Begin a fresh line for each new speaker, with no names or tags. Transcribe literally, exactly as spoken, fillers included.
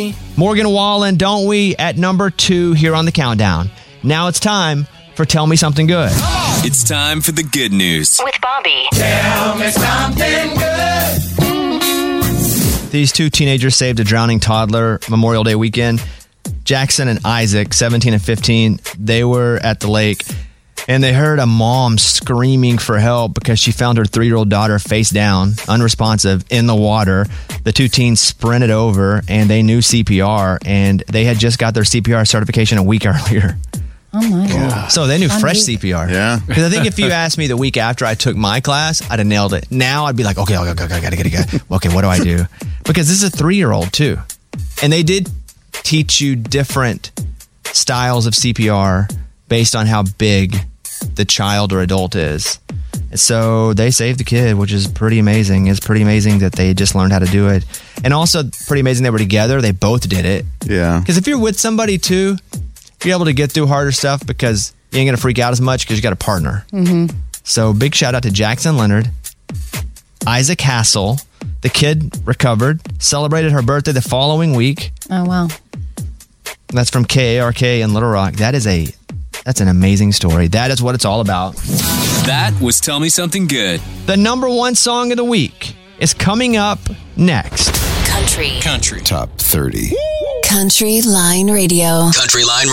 me.
Morgan Wallen, Don't We, at number two here on the countdown. Now it's time for Tell Me Something Good.
It's time for the good news.
With Bobby.
Tell me something good.
These two teenagers saved a drowning toddler Memorial Day weekend. Jackson and Isaac, seventeen and fifteen, they were at the lake and they heard a mom screaming for help because she found her three-year-old daughter face down, unresponsive, in the water. The two teens sprinted over and they knew C P R, and they had just got their C P R certification a week earlier.
Oh my God.
So they knew
Fun
fresh
week.
C P R.
Yeah.
Because I think if you asked me the week after I took my class, I'd have nailed it. Now I'd be like, okay, okay, okay, okay, gotta, gotta, gotta. Okay, what do I do? Because this is a three-year-old too. And they did teach you different styles of C P R based on how big the child or adult is. And so they saved the kid, which is pretty amazing. It's pretty amazing that they just learned how to do it. And also pretty amazing they were together. They both did it.
Yeah.
Because if you're with somebody too, you're able to get through harder stuff because you ain't going to freak out as much because you got a partner.
Mm-hmm.
So big shout out to Jackson Leonard, Isaac Hassel. The kid recovered, celebrated her birthday the following week.
Oh, wow.
That's from K A R K in Little Rock. That is a, that's an amazing story. That is what it's all about.
That was Tell Me Something Good.
The number one song of the week is coming up next.
Country.
Country.
Top thirty.
Country Line Radio.
Country Line